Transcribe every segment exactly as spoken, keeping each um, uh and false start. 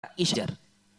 isjar.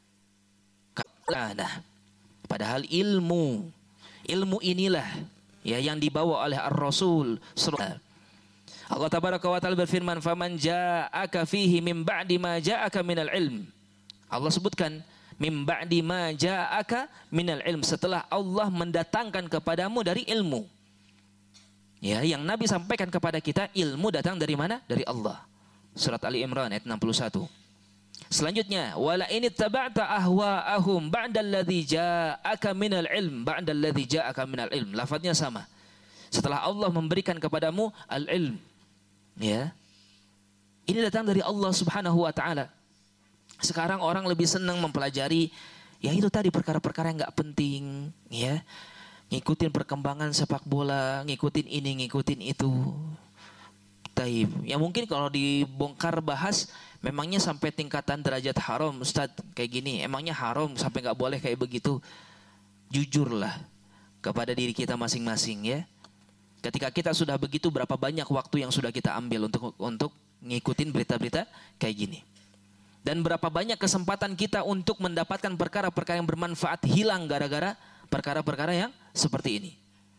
Nah, padahal ilmu ilmu inilah ya yang dibawa oleh Ar-Rasul sallallahu. Allah tabaraka wa taala berfirman, "Faman ja'aka fihi min ba'di ma ja'aka minal ilm." Allah sebutkan min ba'di ma ja'aka minal ilm, setelah Allah mendatangkan kepadamu dari ilmu. Ya, yang Nabi sampaikan kepada kita, ilmu datang dari mana? Dari Allah. Surat Ali Imran ayat enam puluh satu. Selanjutnya, wala in ittaba'ta ahwa'ahum ba'dalladzi ja'aka minal ilm, ba'dalladzi ja'aka minal ilm. Lafadznya sama. Setelah Allah memberikan kepadamu al-ilm. Ya. Ini datang dari Allah Subhanahu wa taala. Sekarang orang lebih senang mempelajari ya itu tadi perkara-perkara yang enggak penting, ya. Ngikutin perkembangan sepak bola, ngikutin ini, ngikutin itu. Taib. Ya mungkin kalau dibongkar bahas, memangnya sampai tingkatan derajat haram, Ustaz, kayak gini. Emangnya haram sampai nggak boleh kayak begitu? Jujurlah kepada diri kita masing-masing, ya. Ketika kita sudah begitu, berapa banyak waktu yang sudah kita ambil untuk untuk ngikutin berita-berita kayak gini? Dan berapa banyak kesempatan kita untuk mendapatkan perkara-perkara yang bermanfaat hilang gara-gara perkara-perkara yang seperti ini,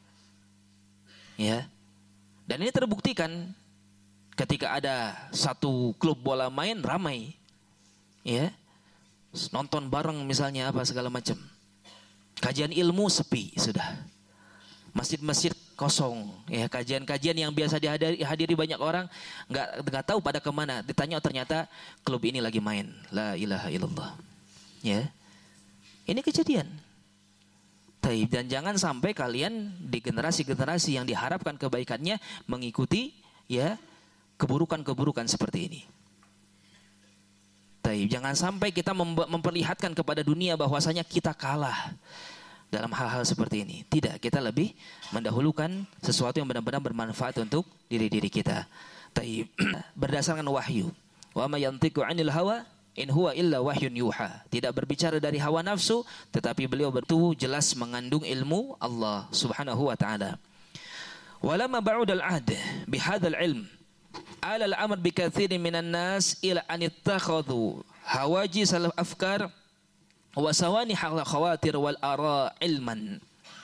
ya. Dan ini terbuktikan ketika ada satu klub bola main ramai, ya, nonton bareng misalnya apa segala macam. Kajian ilmu sepi sudah, masjid-masjid kosong, ya. Kajian-kajian yang biasa dihadiri hadiri banyak orang nggak nggak tahu pada kemana. Ditanya, oh, ternyata klub ini lagi main. La ilaha illallah, ya. Ini kejadian. Dan jangan sampai kalian di generasi-generasi yang diharapkan kebaikannya mengikuti, ya, keburukan-keburukan seperti ini. Taib. Jangan sampai kita memperlihatkan kepada dunia bahwasanya kita kalah dalam hal-hal seperti ini. Tidak, kita lebih mendahulukan sesuatu yang benar-benar bermanfaat untuk diri-diri kita. Taib. Berdasarkan wahyu. Wa ma yantiqu 'anil hawa in huwa illa wahyun yuha. Tidak berbicara dari hawa nafsu, tetapi beliau bertu jelas mengandung ilmu Allah Subhanahu wa taala. Walamma ba'udal 'ahd bihadzal ilm ala al-amr bi katsirin minan nas ila an ittakhadhu hawajis al-afkar wa sawani hal khawatir wal ara ilman.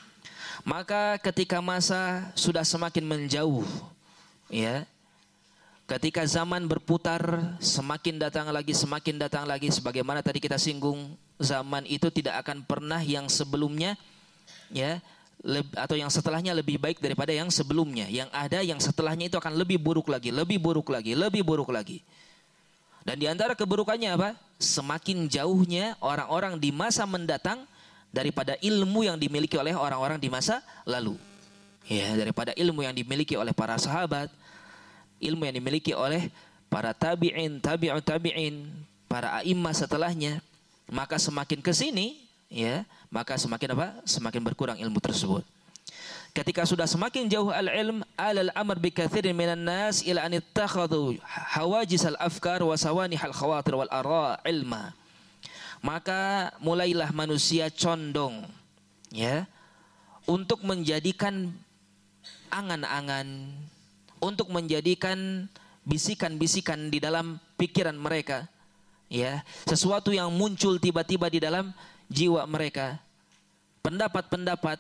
Maka ketika masa sudah semakin menjauh, ya, ketika zaman berputar, semakin datang lagi, semakin datang lagi, sebagaimana tadi kita singgung, zaman itu tidak akan pernah yang sebelumnya, ya, atau yang setelahnya lebih baik daripada yang sebelumnya. Yang ada yang setelahnya itu akan lebih buruk lagi, lebih buruk lagi, lebih buruk lagi. Dan di antara keburukannya apa? Semakin jauhnya orang-orang di masa mendatang daripada ilmu yang dimiliki oleh orang-orang di masa lalu. Ya, daripada ilmu yang dimiliki oleh para sahabat, ilmu yang dimiliki oleh para tabi'in, tabi'ut tabi'in, para a'immah setelahnya, maka semakin ke sini, ya, maka semakin apa? Semakin berkurang ilmu tersebut. Ketika sudah semakin jauh al-ilm, alal amr bi katsirin minan nas ila an ittakhadhu hawajis al-afkar wa sawani hal khawatir wal ara ilma. Maka mulailah manusia condong, ya, untuk menjadikan angan-angan, untuk menjadikan bisikan-bisikan di dalam pikiran mereka, ya, sesuatu yang muncul tiba-tiba di dalam jiwa mereka, pendapat-pendapat,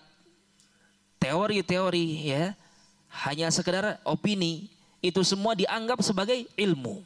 teori-teori, ya, hanya sekedar opini, itu semua dianggap sebagai ilmu.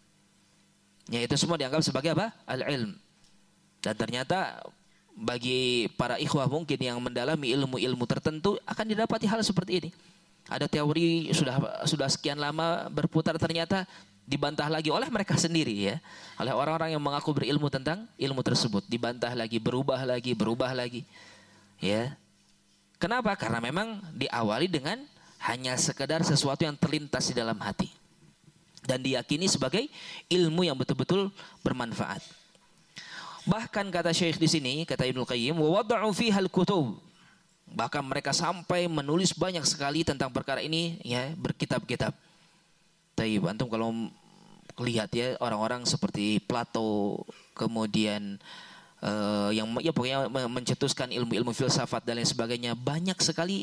Ya, itu semua dianggap sebagai apa? Al-ilm. Dan ternyata bagi para ikhwah mungkin yang mendalami ilmu-ilmu tertentu akan didapati hal seperti ini. Ada teori sudah sudah sekian lama berputar, ternyata dibantah lagi oleh mereka sendiri, ya, oleh orang-orang yang mengaku berilmu tentang ilmu tersebut, dibantah lagi, berubah lagi, berubah lagi, ya. Kenapa? Karena memang diawali dengan hanya sekedar sesuatu yang terlintas di dalam hati dan diyakini sebagai ilmu yang betul-betul bermanfaat. Bahkan kata Syekh di sini, kata Ibnu Qayyim, wa wada'u fiha al-kutub. Bahkan mereka sampai menulis banyak sekali tentang perkara ini, ya, berkitab-kitab. Taib, antum kalau lihat, ya, orang-orang seperti Plato, kemudian uh, yang ya pokoknya mencetuskan ilmu-ilmu filsafat dan lain sebagainya, banyak sekali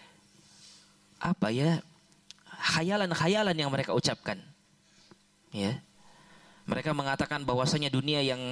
apa ya khayalan-khayalan yang mereka ucapkan, ya. Mereka mengatakan bahwasanya dunia yang